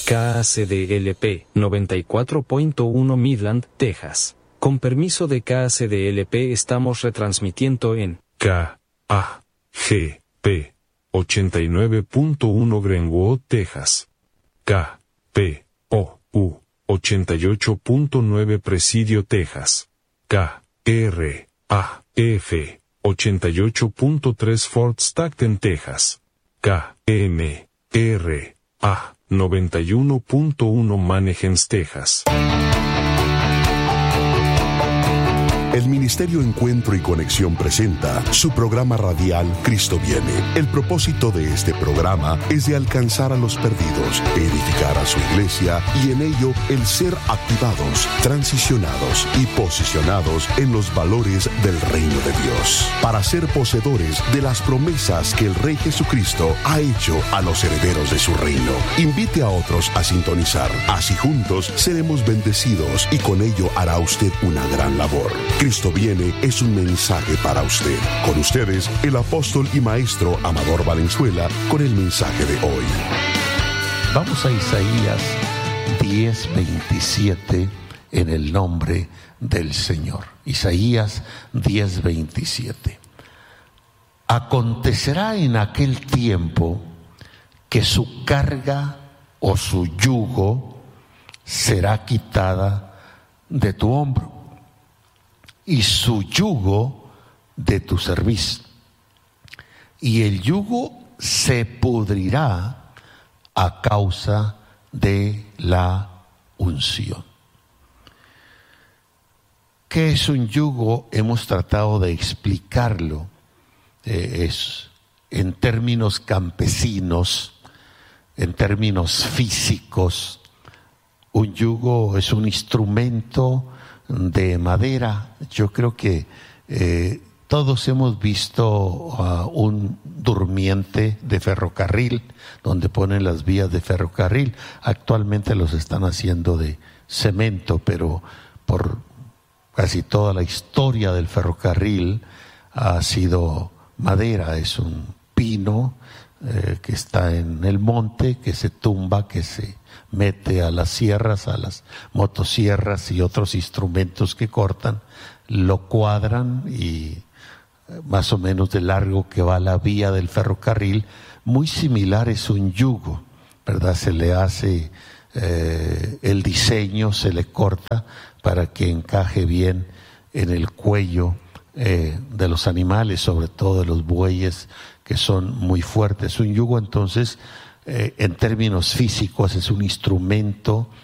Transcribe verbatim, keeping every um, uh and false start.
K A C D L P noventa y cuatro punto uno Midland, Texas. Con permiso de K A C D L P estamos retransmitiendo en K A G P ochenta y nueve punto uno Greenwood, Texas. K P O U ochenta y ocho punto nueve Presidio, Texas. K R A F ochenta y ocho punto tres Fort Stockton, Texas. K M R A noventa y uno punto uno Mannheim, Texas. El Ministerio Encuentro y Conexión presenta su programa radial Cristo Viene. El propósito de este programa es de alcanzar a los perdidos, edificar a su iglesia y en ello el ser activados, transicionados y posicionados en los valores del reino de Dios, para ser poseedores de las promesas que el Rey Jesucristo ha hecho a los herederos de su reino. Invite a otros a sintonizar, así juntos seremos bendecidos y con ello hará usted una gran labor. Cristo Viene es un mensaje para usted. Con ustedes, el apóstol y maestro Amador Valenzuela, con el mensaje de hoy. Vamos a Isaías diez veintisiete en el nombre del Señor. Isaías diez veintisiete. Acontecerá en aquel tiempo que su carga o su yugo será quitada de tu hombro y su yugo de tu cerviz, y el yugo se pudrirá a causa de la unción. ¿Qué es un yugo? Hemos tratado de explicarlo. Eh, es en términos campesinos, en términos físicos. Un yugo es un instrumento de madera. Yo creo que eh, todos hemos visto uh, un durmiente de ferrocarril, donde ponen las vías de ferrocarril. Actualmente los están haciendo de cemento, pero por casi toda la historia del ferrocarril ha sido madera. Es un pino eh, que está en el monte, que se tumba, que se mete a las sierras, a las motosierras y otros instrumentos que cortan, lo cuadran y más o menos de largo que va la vía del ferrocarril. Muy similar es un yugo, ¿verdad? Se le hace eh, el diseño, se le corta para que encaje bien en el cuello eh, de los animales, sobre todo de los bueyes, que son muy fuertes. Un yugo, entonces, Eh, en términos físicos, es un instrumento